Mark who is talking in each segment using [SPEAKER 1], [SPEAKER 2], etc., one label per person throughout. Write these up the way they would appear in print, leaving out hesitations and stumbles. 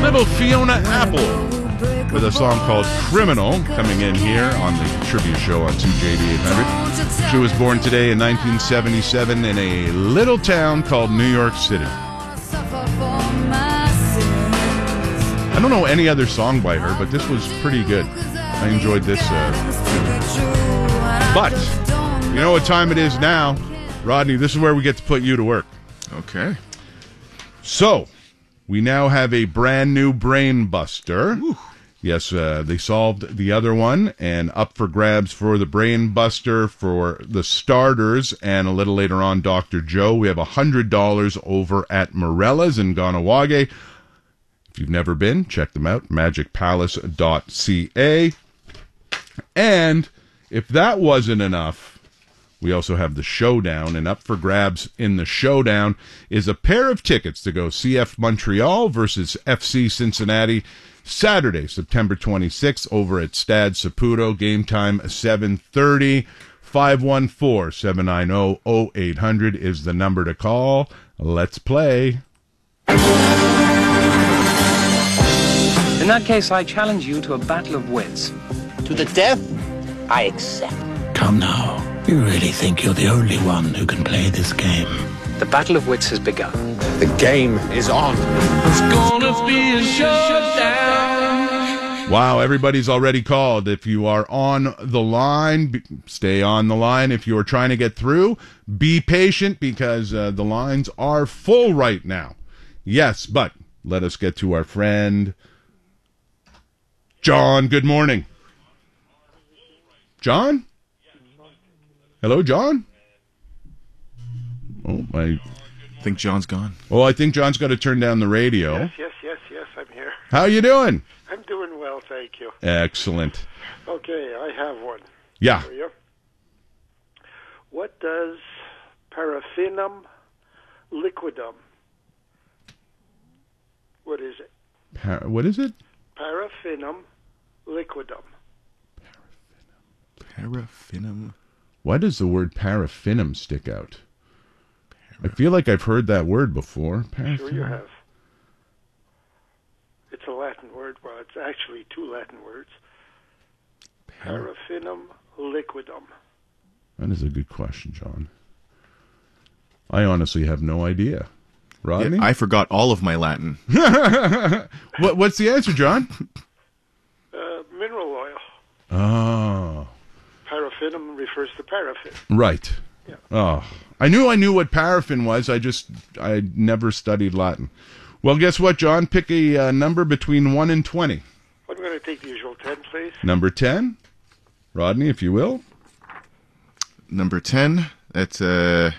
[SPEAKER 1] Little Fiona Apple with a song called Criminal, coming in here on the trivia show on 2JD 800. She was born today in 1977 in a little town called New York City. I don't know any other song by her, but this was pretty good. I enjoyed this too. But, you know what time it is now? Rodney, this is where we get to put you to work.
[SPEAKER 2] Okay.
[SPEAKER 1] So, we now have a brand new Brain Buster. Ooh. Yes, they solved the other one, and up for grabs for the Brain Buster for the starters, and a little later on, Dr. Joe. We have $100 over at Morella's in Ganawage. If you've never been, check them out, magicpalace.ca. And if that wasn't enough, we also have the Showdown, and up for grabs in the Showdown is a pair of tickets to go CF Montreal versus FC Cincinnati Saturday, September 26th, over at Stade Saputo. Game time 7:30. 514-790-0800 is the number to call. Let's play.
[SPEAKER 3] In that case, I challenge you to a battle of wits.
[SPEAKER 4] To the death, I accept.
[SPEAKER 5] Come now. You really think you're the only one who can play this game?
[SPEAKER 3] The battle of wits has begun.
[SPEAKER 4] The game is on.
[SPEAKER 6] It's gonna be a showdown.
[SPEAKER 1] Wow, everybody's already called. If you are on the line, stay on the line. If you are trying to get through, be patient because the lines are full right now. Yes, but let us get to our friend John. Good morning. John? Hello, John? Oh, I
[SPEAKER 2] think John's gone.
[SPEAKER 1] Oh, I think John's got to turn down the radio.
[SPEAKER 7] Yes, I'm here.
[SPEAKER 1] How you doing?
[SPEAKER 7] I'm doing well, thank you.
[SPEAKER 1] Excellent.
[SPEAKER 7] Okay, I have one.
[SPEAKER 1] Yeah.
[SPEAKER 7] For you. What does paraffinum liquidum? What is it?
[SPEAKER 1] What is it?
[SPEAKER 7] Paraffinum liquidum.
[SPEAKER 2] Paraffinum.
[SPEAKER 1] Why does the word paraffinum stick out? I feel like I've heard that word before.
[SPEAKER 7] Sure you have. It's a Latin word. Well, it's actually two Latin words. Paraffinum liquidum.
[SPEAKER 1] That is a good question, John. I honestly have no idea. Rodney?
[SPEAKER 2] Yeah, I forgot all of my Latin.
[SPEAKER 1] What's the answer, John?
[SPEAKER 7] Mineral oil.
[SPEAKER 1] Oh.
[SPEAKER 7] Paraffinum refers to paraffin.
[SPEAKER 1] Right.
[SPEAKER 7] Yeah.
[SPEAKER 1] Oh. I knew what paraffin was. I never studied Latin. Well, guess what, John? Pick a number between 1 and 20.
[SPEAKER 7] I'm going to take the usual 10, please.
[SPEAKER 1] Number 10. Rodney, if you will.
[SPEAKER 2] Number 10. That's the...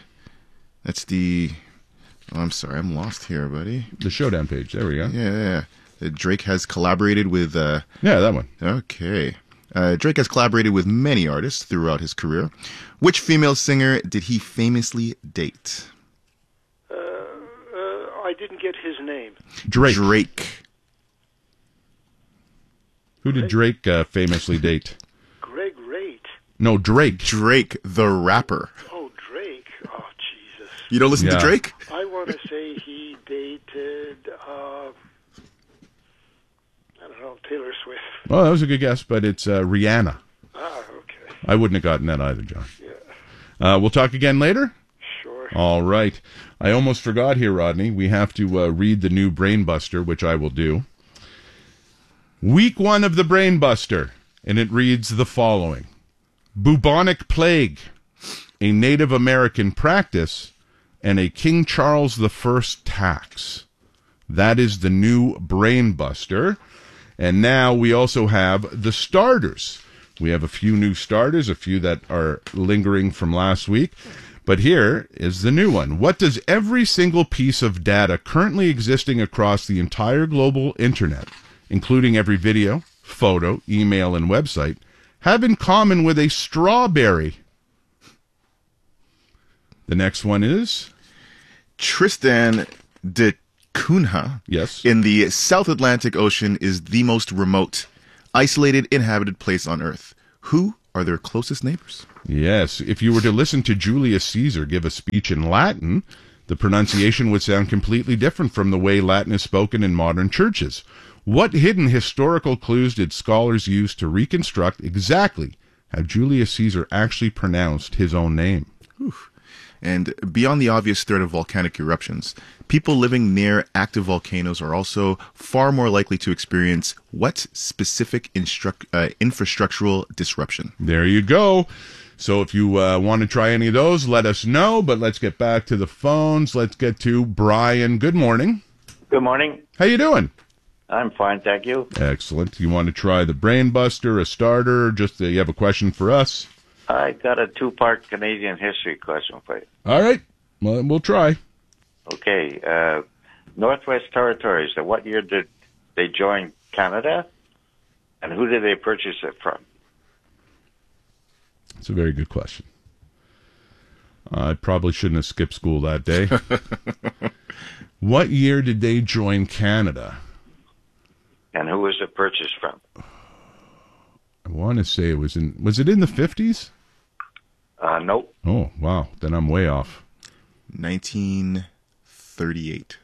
[SPEAKER 2] Oh, I'm sorry, I'm lost here, buddy.
[SPEAKER 1] The Showdown page. There we go.
[SPEAKER 2] Yeah. Drake has collaborated with...
[SPEAKER 1] Yeah, that one.
[SPEAKER 2] Okay. Drake has collaborated with many artists throughout his career. Which female singer did he famously date?
[SPEAKER 7] I didn't get his name.
[SPEAKER 1] Drake. Who did Drake famously date?
[SPEAKER 7] Greg Rate.
[SPEAKER 1] No, Drake.
[SPEAKER 2] Drake, the rapper.
[SPEAKER 7] Oh, Drake. Oh, Jesus.
[SPEAKER 2] You don't listen to Drake?
[SPEAKER 7] I want to say he dated, I don't know, Taylor Swift.
[SPEAKER 1] Oh, that was a good guess, but it's Rihanna.
[SPEAKER 7] Ah, okay.
[SPEAKER 1] I wouldn't have gotten that either, John.
[SPEAKER 7] Yeah.
[SPEAKER 1] We'll talk again later?
[SPEAKER 7] Sure.
[SPEAKER 1] All right. I almost forgot here, Rodney. We have to read the new Brain Buster, which I will do. Week 1 of the Brain Buster, and it reads the following. Bubonic plague, a Native American practice, and a King Charles I tax. That is the new Brain Buster. And now we also have the starters. We have a few new starters, a few that are lingering from last week. But here is the new one. What does every single piece of data currently existing across the entire global internet, including every video, photo, email, and website, have in common with a strawberry? The next one is?
[SPEAKER 2] Tristan da Cunha,
[SPEAKER 1] yes,
[SPEAKER 2] in the South Atlantic Ocean is the most remote, isolated, inhabited place on Earth. Who are their closest neighbors?
[SPEAKER 1] Yes. If you were to listen to Julius Caesar give a speech in Latin, The pronunciation would sound completely different from the way Latin is spoken in modern churches. What hidden historical clues did scholars use to reconstruct exactly how Julius Caesar actually pronounced his own name?
[SPEAKER 2] And beyond the obvious threat of volcanic eruptions, people living near active volcanoes are also far more likely to experience what specific infrastructural disruption?
[SPEAKER 1] There you go. So if you want to try any of those, let us know. But let's get back to the phones. Let's get to Brian. Good morning.
[SPEAKER 8] Good morning.
[SPEAKER 1] How you doing?
[SPEAKER 8] I'm fine, thank you.
[SPEAKER 1] Excellent. You want to try the Brain Buster, a starter? Just you have a question for us?
[SPEAKER 8] I got a two-part Canadian history question for you.
[SPEAKER 1] All right. Well, we'll try.
[SPEAKER 8] Okay. Northwest Territories, what year did they join Canada? And who did they purchase it from?
[SPEAKER 1] It's a very good question. I probably shouldn't have skipped school that day. What year did they join Canada?
[SPEAKER 8] And who was it purchased from?
[SPEAKER 1] I want to say it was it in the 50s?
[SPEAKER 8] Nope.
[SPEAKER 1] Oh, wow. Then I'm way off.
[SPEAKER 2] 1938.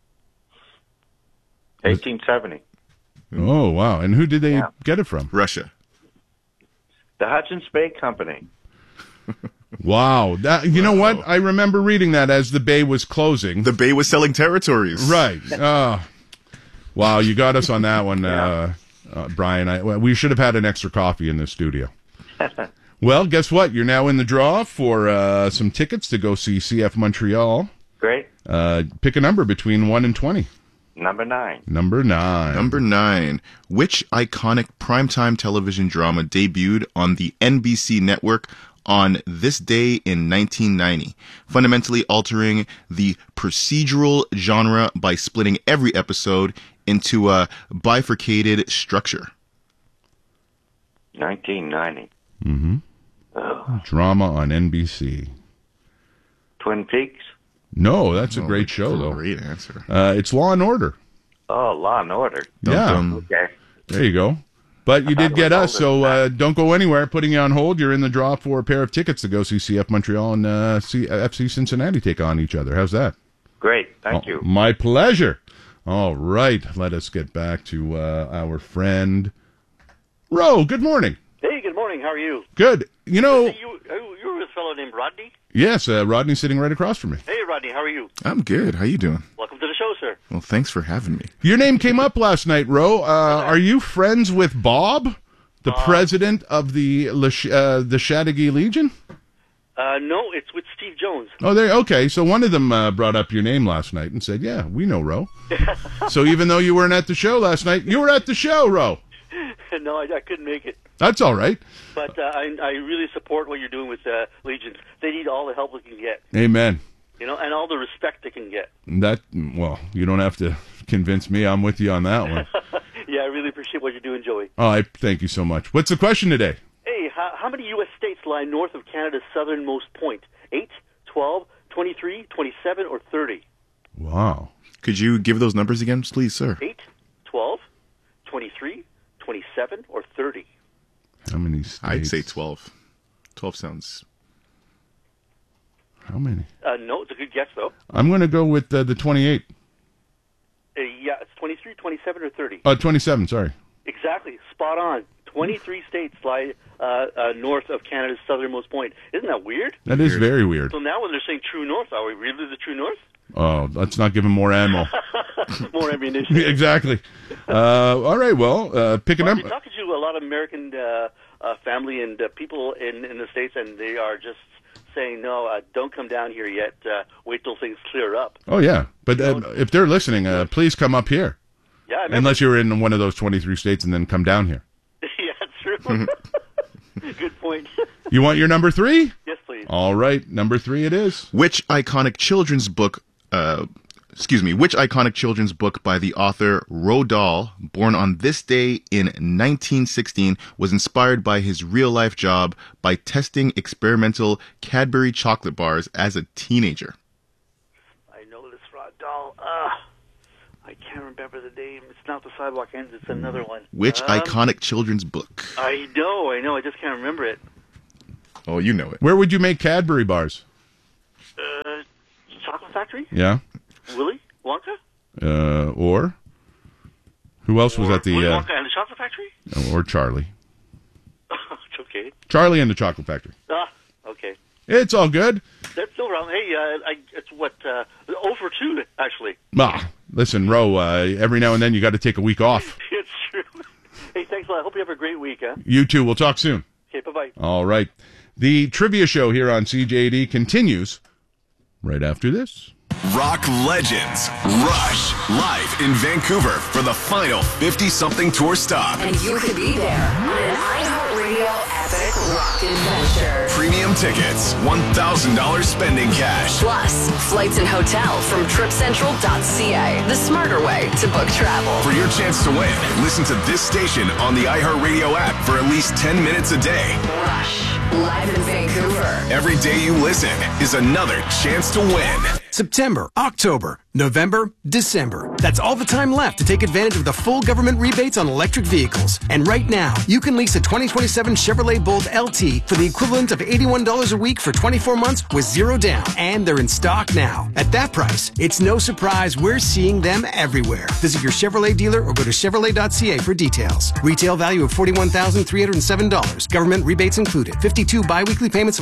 [SPEAKER 8] 1870.
[SPEAKER 1] Oh, wow. And who did they get it from?
[SPEAKER 2] Russia.
[SPEAKER 8] The Hudson's Bay Company.
[SPEAKER 1] Wow. You know what? I remember reading that as the bay was closing.
[SPEAKER 2] The bay was selling territories.
[SPEAKER 1] Right. Wow, you got us on that one, Brian. We should have had an extra coffee in the studio. Well, guess what? You're now in the draw for some tickets to go see CF Montreal.
[SPEAKER 8] Great.
[SPEAKER 1] Pick a number between 1 and 20.
[SPEAKER 8] Number 9.
[SPEAKER 1] Number 9.
[SPEAKER 2] Number 9. Which iconic primetime television drama debuted on the NBC network on this day in 1990, fundamentally altering the procedural genre by splitting every episode into a bifurcated structure?
[SPEAKER 8] 1990.
[SPEAKER 1] Mm-hmm.
[SPEAKER 8] Oh.
[SPEAKER 1] Drama on NBC.
[SPEAKER 8] Twin Peaks?
[SPEAKER 1] No, that's a great show, though.
[SPEAKER 2] Great answer.
[SPEAKER 1] It's Law and Order.
[SPEAKER 8] Oh, Law and Order.
[SPEAKER 1] Yeah.
[SPEAKER 8] Okay.
[SPEAKER 1] There you go. But you did get us, so don't go anywhere. Putting you on hold. You're in the draw for a pair of tickets to go see CF Montreal and FC Cincinnati take on each other. How's that?
[SPEAKER 8] Great. Thank you.
[SPEAKER 1] My pleasure. All right. Let us get back to our friend Ro. Good morning.
[SPEAKER 9] Hey, good morning. How are you?
[SPEAKER 1] Good. You know...
[SPEAKER 9] You're with a fellow named Rodney?
[SPEAKER 1] Yes, Rodney's sitting right across from me.
[SPEAKER 9] Hey, Rodney. How are you?
[SPEAKER 2] I'm good. How you doing?
[SPEAKER 9] Welcome to the show, sir.
[SPEAKER 2] Well, thanks for having me.
[SPEAKER 1] Your name came up last night, Ro. Are you friends with Bob, the president of the Chateauguay Legion?
[SPEAKER 9] No, it's with Steve Jones.
[SPEAKER 1] Oh, okay. So one of them brought up your name last night and said, yeah, we know Ro. So even though you weren't at the show last night, you were at the show, Ro.
[SPEAKER 9] No, I couldn't make it.
[SPEAKER 1] That's all right.
[SPEAKER 9] But I really support what you're doing with Legion. They need all the help they can get.
[SPEAKER 1] Amen.
[SPEAKER 9] You know, and all the respect they can get.
[SPEAKER 1] Well, you don't have to convince me. I'm with you on that one.
[SPEAKER 9] Yeah, I really appreciate what you're doing, Joey.
[SPEAKER 1] Oh, I thank you so much. What's the question today?
[SPEAKER 9] Hey, how many U.S. states lie north of Canada's southernmost point? 8, 12, 23, 27, or 30?
[SPEAKER 1] Wow.
[SPEAKER 2] Could you give those numbers again, please, sir?
[SPEAKER 9] 8, 12, 23, 27, or 30?
[SPEAKER 1] How many states?
[SPEAKER 2] I'd say 12. 12 sounds...
[SPEAKER 1] How many?
[SPEAKER 9] No, it's a good guess, though.
[SPEAKER 1] I'm going to go with the 28.
[SPEAKER 9] Yeah, it's 23, 27, or 30.
[SPEAKER 1] 27, sorry.
[SPEAKER 9] Exactly. Spot on. 23 states lie north of Canada's southernmost point. Isn't that weird?
[SPEAKER 1] That is very weird.
[SPEAKER 9] So now when they're saying true north, are we really the true north?
[SPEAKER 1] Oh, let's not give them more ammo.
[SPEAKER 9] More ammunition.
[SPEAKER 1] Exactly. All right, well, pick a number.
[SPEAKER 9] I'm talking to a lot of American family and people in the States, and they are just saying, no, don't come down here yet. Wait till things clear up.
[SPEAKER 1] Oh, yeah. But if they're listening, please come up here.
[SPEAKER 9] Yeah,
[SPEAKER 1] unless you're in one of those 23 states and then come down here.
[SPEAKER 9] Yeah, true. Good point.
[SPEAKER 1] You want your number 3?
[SPEAKER 9] Yes, please.
[SPEAKER 1] All right, number 3 it is.
[SPEAKER 2] Which iconic children's book by the author Roald Dahl, born on this day in 1916, was inspired by his real-life job by testing experimental Cadbury chocolate bars as a teenager?
[SPEAKER 9] I know this, Roald Dahl. I can't remember the name. It's not The Sidewalk Ends. It's another one.
[SPEAKER 2] Which iconic children's book?
[SPEAKER 9] I know. I just can't remember it.
[SPEAKER 2] Oh, you know it.
[SPEAKER 1] Where would you make Cadbury bars?
[SPEAKER 9] Chocolate Factory?
[SPEAKER 1] Yeah.
[SPEAKER 9] Willy Wonka?
[SPEAKER 1] Or who else was at the?
[SPEAKER 9] Willy Wonka and the Chocolate Factory?
[SPEAKER 1] Or Charlie.
[SPEAKER 9] It's okay.
[SPEAKER 1] Charlie and the Chocolate Factory.
[SPEAKER 9] Okay.
[SPEAKER 1] It's all good.
[SPEAKER 9] That's no problem. Hey, it's 0 for 2, actually.
[SPEAKER 1] Listen, Ro, every now and then you got to take a week off.
[SPEAKER 9] It's true. Hey, thanks a lot. I hope you have a great week, huh?
[SPEAKER 1] You too. We'll talk soon.
[SPEAKER 9] Okay, bye-bye.
[SPEAKER 1] All right. The trivia show here on CJAD continues right after this.
[SPEAKER 10] Rock legends Rush live in Vancouver for the final 50-something tour stop.
[SPEAKER 11] And you could be there on an iHeartRadio epic rock adventure.
[SPEAKER 10] Premium tickets, $1,000 spending cash.
[SPEAKER 11] Plus, flights and hotel from TripCentral.ca, the smarter way to book travel.
[SPEAKER 10] For your chance to win, listen to this station on the iHeartRadio app for at least 10 minutes a day.
[SPEAKER 11] Rush, live in Vancouver.
[SPEAKER 10] Every day you listen is another chance to win.
[SPEAKER 12] September, October, November, December. That's all the time left to take advantage of the full government rebates on electric vehicles. And right now, you can lease a 2027 Chevrolet Bolt LT for the equivalent of $81 a week for 24 months with zero down. And they're in stock now. At that price, it's no surprise we're seeing them everywhere. Visit your Chevrolet dealer or go to Chevrolet.ca for details. Retail value of $41,307. Government rebates included. 52 bi-weekly payments of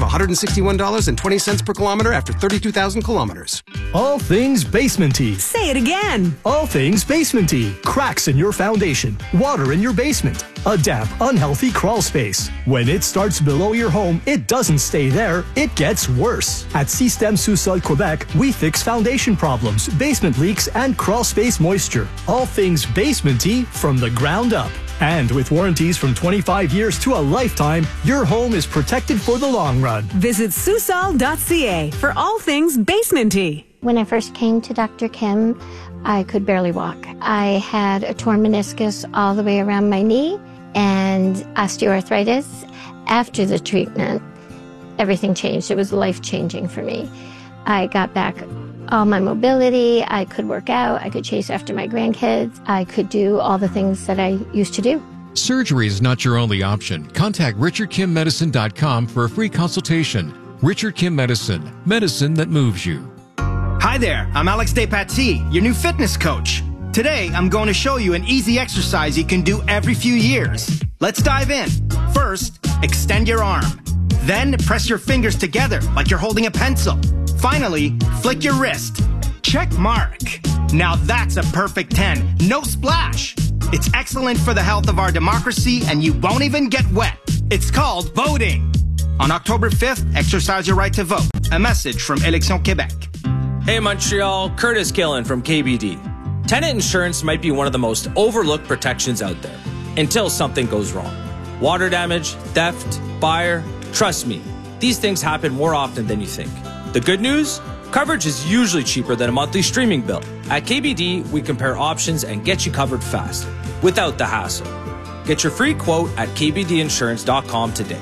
[SPEAKER 12] $161.20 per kilometer after 32,000 kilometers.
[SPEAKER 13] All things basementy.
[SPEAKER 14] Say it again.
[SPEAKER 13] All things basementy. Cracks in your foundation. Water in your basement. A damp, unhealthy crawl space. When it starts below your home, it doesn't stay there. It gets worse. At Système Sous-Sol Quebec, we fix foundation problems, basement leaks, and crawl space moisture. All things basementy from the ground up. And with warranties from 25 years to a lifetime, your home is protected for the long run.
[SPEAKER 14] Visit Susol.ca for all things basementy.
[SPEAKER 15] When I first came to Dr. Kim, I could barely walk. I had a torn meniscus all the way around my knee and osteoarthritis. After the treatment, everything changed. It was life-changing for me. I got back all my mobility. I could work out. I could chase after my grandkids. I could do all the things that I used to do.
[SPEAKER 16] Surgery is not your only option. Contact RichardKimMedicine.com for a free consultation. Richard Kim Medicine. Medicine that moves you.
[SPEAKER 17] Hi there, I'm Alex Despatie, your new fitness coach. Today, I'm going to show you an easy exercise you can do every few years. Let's dive in. First, extend your arm. Then, press your fingers together like you're holding a pencil. Finally, flick your wrist. Check mark. Now that's a perfect 10. No splash. It's excellent for the health of our democracy, and you won't even get wet. It's called voting. On October 5th, exercise your right to vote. A message from Élections Québec.
[SPEAKER 18] Hey Montreal, Curtis Gillen from KBD. Tenant insurance might be one of the most overlooked protections out there until something goes wrong. Water damage, theft, fire. Trust me, these things happen more often than you think. The good news? Coverage is usually cheaper than a monthly streaming bill. At KBD, we compare options and get you covered fast, without the hassle. Get your free quote at kbdinsurance.com today.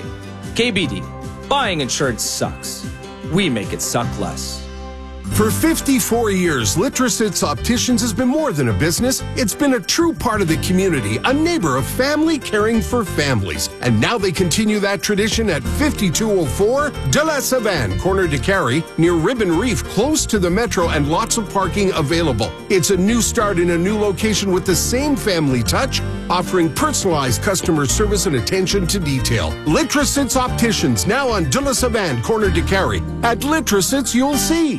[SPEAKER 18] KBD, buying insurance sucks. We make it suck less.
[SPEAKER 19] For 54 years, Litrosits Opticians has been more than a business. It's been a true part of the community, a neighbor of family caring for families. And now they continue that tradition at 5204 De La Savane, corner de Carrie, near Ribbon Reef, close to the metro and lots of parking available. It's a new start in a new location with the same family touch, offering personalized customer service and attention to detail. Litrosits Opticians, now on De La Savane, corner de Carrie. At Litrosits, you'll see.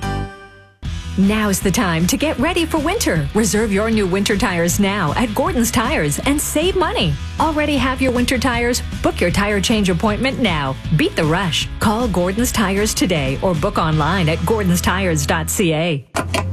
[SPEAKER 20] Now's the time to get ready for winter. Reserve your new winter tires now at Gordon's Tires and save money. Already have your winter tires? Book your tire change appointment now. Beat the rush. Call Gordon's Tires today or book online at gordonstires.ca.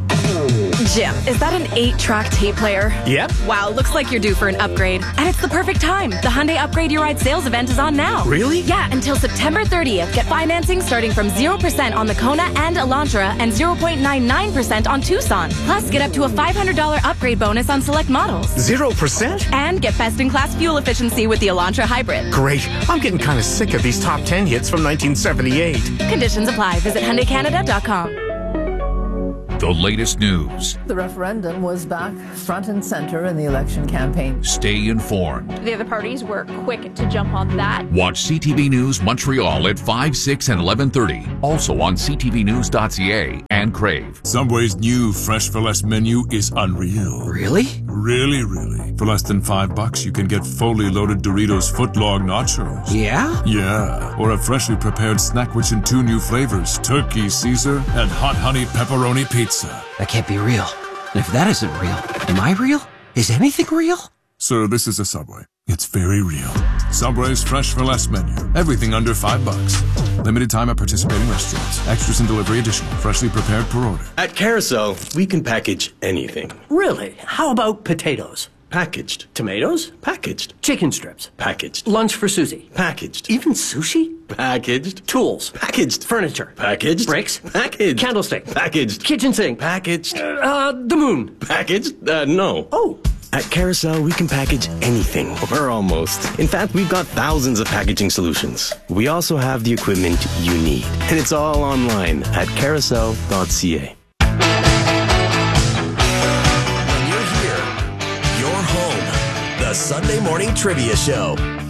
[SPEAKER 21] Jim, is that an 8-track tape player?
[SPEAKER 13] Yep.
[SPEAKER 21] Wow, looks like you're due for an upgrade. And it's the perfect time. The Hyundai Upgrade Your Ride sales event is on now.
[SPEAKER 13] Really?
[SPEAKER 21] Yeah, until September 30th. Get financing starting from 0% on the Kona and Elantra and 0.99% on Tucson. Plus, get up to a $500 upgrade bonus on select models.
[SPEAKER 13] 0%?
[SPEAKER 21] And get best-in-class fuel efficiency with the Elantra Hybrid.
[SPEAKER 13] Great. I'm getting kind of sick of these top 10 hits from 1978.
[SPEAKER 21] Conditions apply. Visit HyundaiCanada.com.
[SPEAKER 5] The latest news.
[SPEAKER 22] The referendum was back front and center in the election campaign.
[SPEAKER 5] Stay informed.
[SPEAKER 23] The other parties were quick to jump on that.
[SPEAKER 5] Watch CTV News Montreal at 5, 6, and 11:30. Also on ctvnews.ca and Crave.
[SPEAKER 24] Subway's new Fresh for Less menu is unreal.
[SPEAKER 25] Really?
[SPEAKER 24] Really, really. For less than $5, you can get fully loaded Doritos footlong nachos.
[SPEAKER 25] Yeah?
[SPEAKER 24] Yeah. Or a freshly prepared snack which in 2 new flavors, Turkey Caesar and Hot Honey Pepperoni Pizza.
[SPEAKER 25] That can't be real. And if that isn't real, am I real? Is anything real?
[SPEAKER 24] Sir, this is a Subway. It's very real. Subway's Fresh for Less menu. Everything under $5. Limited time at participating restaurants. Extras and delivery additional. Freshly prepared per order.
[SPEAKER 26] At Carousel, we can package anything.
[SPEAKER 27] Really? How about potatoes?
[SPEAKER 26] Packaged.
[SPEAKER 27] Tomatoes?
[SPEAKER 26] Packaged.
[SPEAKER 27] Chicken strips?
[SPEAKER 26] Packaged.
[SPEAKER 27] Lunch for Susie?
[SPEAKER 26] Packaged.
[SPEAKER 27] Even sushi?
[SPEAKER 26] Packaged.
[SPEAKER 27] Tools?
[SPEAKER 26] Packaged.
[SPEAKER 27] Furniture?
[SPEAKER 26] Packaged.
[SPEAKER 27] Bricks?
[SPEAKER 26] Packaged.
[SPEAKER 27] Candlestick?
[SPEAKER 26] Packaged.
[SPEAKER 27] Kitchen sink?
[SPEAKER 26] Packaged.
[SPEAKER 27] The moon?
[SPEAKER 26] Packaged? No.
[SPEAKER 27] Oh.
[SPEAKER 26] At Carousel, we can package anything, or almost. In fact, we've got thousands of packaging solutions. We also have the equipment you need, and it's all online at carousel.ca.
[SPEAKER 28] When you're here, you're home. The Sunday Morning Trivia Show.